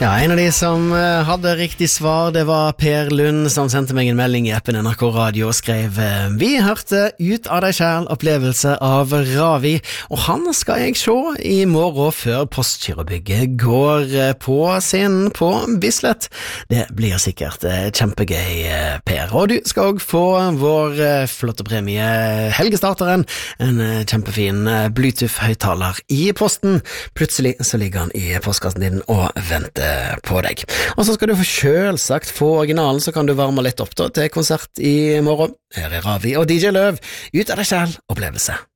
Ja, en av de som hadde riktig svar, det var Per Lund, som sendte meg en melding i appen NRK Radio og skrev: Vi hørte Ut av deg selv opplevelse av Ravi, og han skal jeg se i morgen før Postgirobygget går på scenen på Bislett. Det blir sikkert kjempegøy, Per. Og du skal også få vår flotte premie, Helgestarteren, en kjempefin Bluetooth-høyttaler i posten. Plutselig så ligger han i postkassen din og venter på deg. Og så skal du selvsagt få originalen, så kan du varme litt opp da, til konsert i morgen. Her er Ravi og DJ Løv, Ut av deg selv opplevelse.